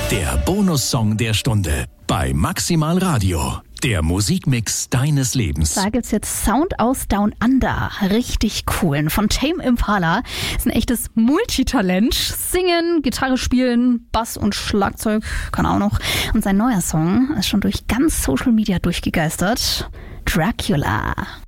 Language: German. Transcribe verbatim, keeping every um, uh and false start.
Der Bonussong der Stunde bei Maximal Radio. Der Musikmix deines Lebens. Da gibt's jetzt Sound aus Down Under. Richtig cool. Von Tame Impala. Ist ein echtes Multitalent. Singen, Gitarre spielen, Bass und Schlagzeug kann auch noch. Und sein neuer Song ist schon durch ganz Social Media durchgegeistert. Dracula.